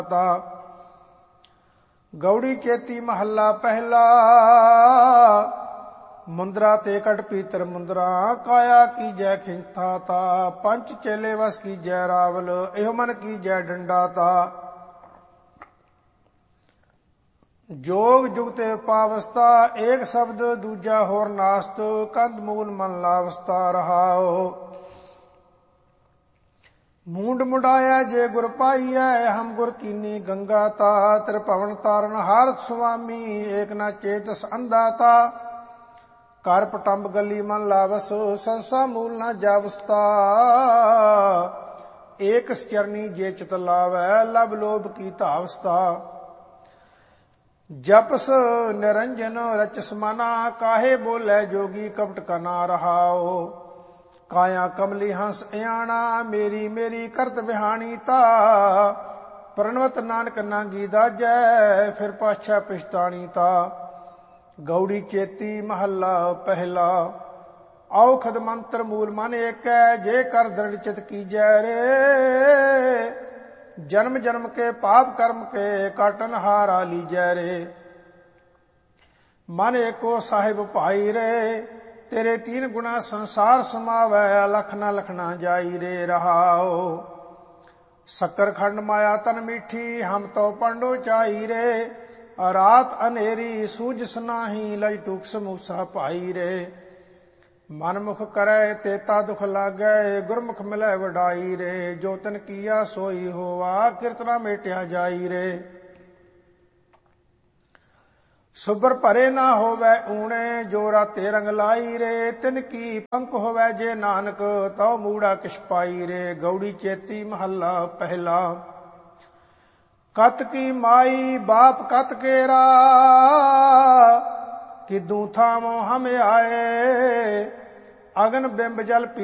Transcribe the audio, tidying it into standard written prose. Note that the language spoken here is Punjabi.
ਗੌੜੀ ਚੇਤੀ ਮਹੱਲਾ ਪਹਿਲਾ। ਮੁੰਦਰਾ ਤੇ ਕਟ ਪੀਤਰ ਮੁੰਦਰਾ, ਕਾਇਆ ਕੀਜੈ ਖਿੰਥਾ ਤਾ। ਪੰਚ ਚੇਲੇ ਵਸ ਕੀਜੈ ਰਾਵਲ, ਇਹੋ ਮਨ ਕੀਜੈ ਡੰਡਾ ਤਾ। ਜੋਗ ਜੁਗਤੇ ਪਾਵਸਤਾ, ਏਕ ਸ਼ਬਦ ਦੂਜਾ ਹੋਰ ਨਾਸਤ। ਕੰਧ ਮੂਲ ਮਨ ਲਾਵਸਤਾ ਰਹਾਓ। ਮੂੰਡ ਮੁੰਡਾਇਆ ਜੇ ਗੁਰ ਪਾਈਐ, ਹਮ ਗੁਰ ਕੀਨੀ ਗੰਗਾ ਤਾ। ਤ੍ਰਿਭਵਨ ਤਾਰਨ ਹਾਰਤ ਸੁਆਮੀ, ਏਕ ਨਾ ਚੇਤਸ ਅੰਧਾ ਤਾ। ਕਰ ਪਟੰਬ ਗਲੀ ਮਨ ਲਾਵਸ, ਸੰਸਾ ਮੂਲ ਨਾ ਜਾਵਸਤਾ। ਏਕ ਚਰਨੀ ਜੇ ਚਿਤ ਲਾਵੈ, ਲਬ ਲੋਭ ਕੀ ਧਾਵਸਤਾ। ਜਪਸ ਨਿਰੰਜਨ ਰਚਸ ਮਨਾ, ਕਾਹੇ ਬੋਲੇ ਜੋਗੀ ਕਪਟ ਕਨਾ ਰਹਾਓ। ਕਾਇਆ ਕਮਲੀ ਹੰਸ ਇਆਣਾ, ਮੇਰੀ ਮੇਰੀ ਕਰਤ ਵਿਹਾਣੀ ਤਾ। ਪ੍ਰਣਵਤ ਨਾਨਕ ਨਾਂਗੀ ਦਾਜੈ, ਫਿਰ ਪਾਛਾ ਪਛਤਾਣੀ ਤਾ। ਗੌੜੀ ਚੇਤੀ ਮਹੱਲਾ ਪਹਿਲਾ। ਔਖਦ ਮੰਤਰ ਮੂਲ ਮਨ ਏਕੈ, ਜੇ ਕਰ ਦ੍ਰਿੜ ਚਿਤ ਕੀਜੈ ਰੇ। ਜਨਮ ਜਨਮ ਕੇ ਪਾਪ ਕਰਮ ਕੇ, ਕਾਟਨ ਹਾਰਾ ਲੀਜੈ ਰੇ। ਮਨ ਏਕੋ ਸਾਹਿਬ ਭਾਈ ਰੇ, ਤੇਰੇ ਤੀਨ ਗੁਣਾ ਸੰਸਾਰ ਸਮਾਵੈ। ਲਖ ਨਾ ਲਖਣਾ ਜਾਈ ਰੇ ਰਹਾਓ। ਸ਼ੱਕਰ ਖੰਡ ਮਾਇਆ ਤਨ ਮੀਠੀ, ਹਮ ਤੋ ਪੰਡੋ ਚਾਈ ਰੇ। ਰਾਤ ਅਨੇਰੀ ਸੂਝਸ ਨਾਹੀ, ਲਜ ਟੂਕ ਸਮੂਸਾ ਭਾਈ ਰੇ। ਮਨ ਮੁਖ ਕਰੈ ਤੇਤਾ ਦੁਖ ਲਾਗੈ, ਗੁਰਮੁਖ ਮਿਲੈ ਵਡਾਈ ਰੇ। ਜੋ ਤਨ ਕੀਆ ਸੋਈ ਹੋਵਾ, ਕਿਰਤਨਾ ਮੇਟਿਆ ਜਾਈ ਰੇ। ਸੁਬਰ ਭਰੇ ਨਾ ਹੋਵੈ ਊਣੇ, ਜੋ ਰਾਤੇ ਰੰਗ ਲਾਈ ਰੇ। ਤਿਨ ਕੀ ਪੰਖ ਹੋਵੈ ਜੇ ਨਾਨਕ, ਤਉ ਮੂੜਾ ਕਿਛ ਪਾਈ ਰੇ। ਗੌੜੀ ਚੇਤੀ ਮਹੱਲਾ ਪਹਿਲਾ। ਕਤ ਕੀ ਮਾਈ ਬਾਪ ਕਤ ਕੇਰਾ, ਕਿਦੂ ਥਾਵੋਂ ਹਮ ਆਏ। ਅਗਨ ਬਿੰਬ ਜਲ